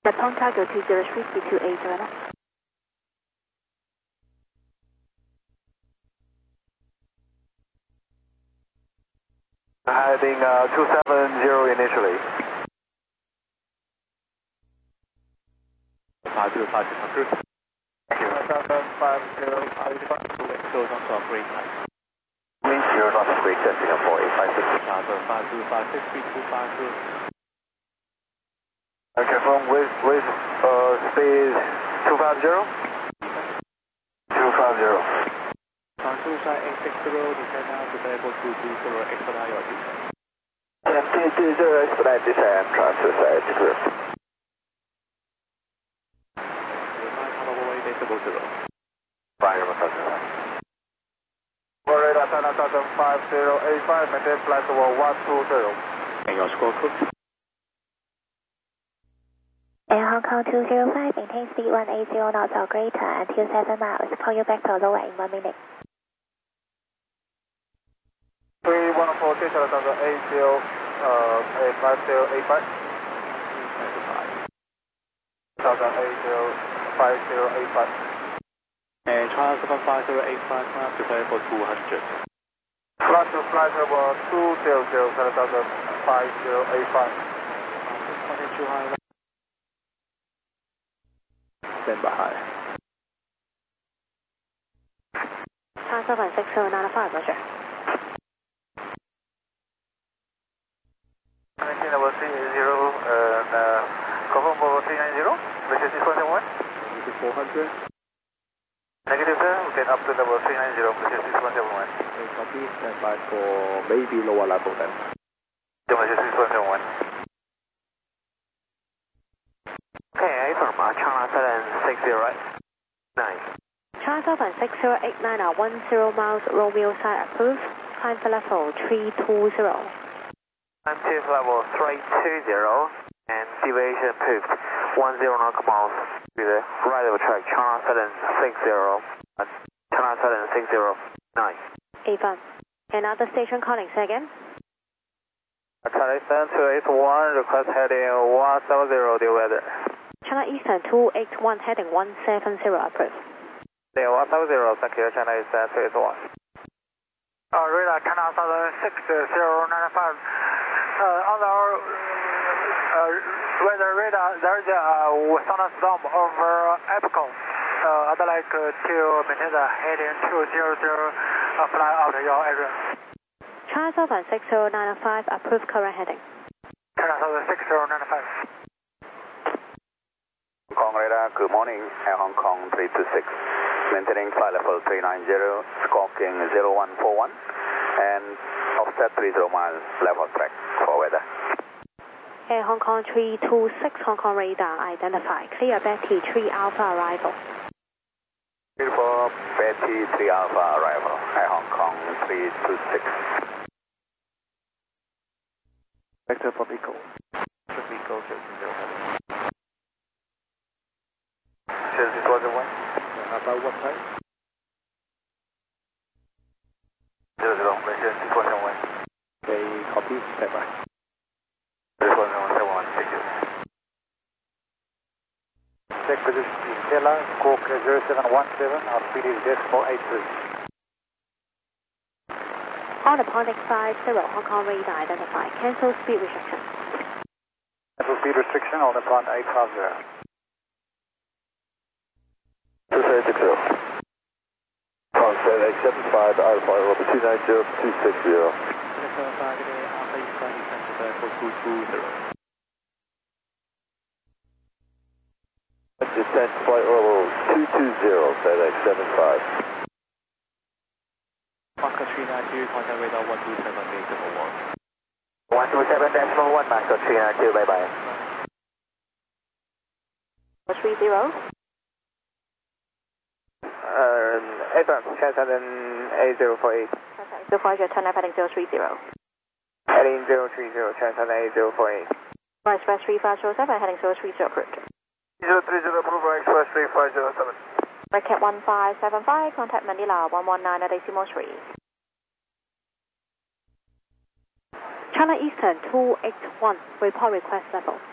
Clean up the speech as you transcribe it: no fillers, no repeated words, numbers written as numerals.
Japan Cargo 203-280. Heading 270 initially. 505 Thank you. 750 goes on to upgrade time. Wind 0 knots, great jet Singapore 856. Charter 5256 Confirm with speed 250? 250. Translucide 860, descend now to level 220, expedite your descent. And 220, expedite descent, Translucide group. Fire, Radar 5085, maintain flight level 120. And your score code? Air Hong Kong 205, maintain speed 180 knots or greater and 27 miles. Call you back to lower in 1 minute. 314, Charter 80, 5085. Charter 80, 5085. And Charter 5085, climb to level 200. Flight to flight level 200, Charter 5085. Stand by high. Charter 16095, Roger. Maintain level 380 and confirm level 390, message 611. Negative 400. Negative sir, we can up to level 390, message 6171. Okay, copy, stand by for maybe lower level then. Message 6171. Okay, from Charter 76089. Charter 16089 are 10 miles, Romeo side approved. Climb to level 320. Climb to level 320 and deviation approved. 10 nautical miles to the right of track, Charter 760 and Charter 7609. Avon. Another station calling, say again. Charter 7281, request heading 170, deal weather. China Eastern 281, heading 170, approved. Yeah, 170, thank you, China Eastern 281. Radar China 66095. On our weather radar, there is a thunderstorm over Epcot. I'd like to maintain the heading 200, fly out your area. Charter 16095, approved current heading. China 66095. Hong Kong radar, good morning, Air Hong Kong 326. Maintaining flight level 390, squawking 0141, and offset 30 miles level track for weather. Air Hong Kong 326, Hong Kong radar identified. Clear Betty 3 Alpha arrival. Beautiful, Betty 3 Alpha arrival, Air Hong Kong 326. Vector for Pico. Pico, Chelsea 201. About what time? 00, message 611. Okay, copy, stand by. 611, thank you. Check position in Stella, squawk 0717, our speed is decimal 83. On Aponic 50, Hong Kong radar identified. Cancel speed restriction. Cancel speed restriction on the pond 850. 2360. Contact 875, Alpha, over 290 260. Alpha Eastern descend to level 220. Descent flight level 220, FedEx 75. Marker 392, contact radar 127.1. 127.1, Marker 392, bye bye. 30. FM, Shenzhen 8048. So far, your turn up heading 030. Heading 030, Shenzhen 8048. Express 3507, heading 030, approved. 030, approval, Express 3507. Red 1575, contact Manila 119 at decimal 3. China Eastern 281, report request level.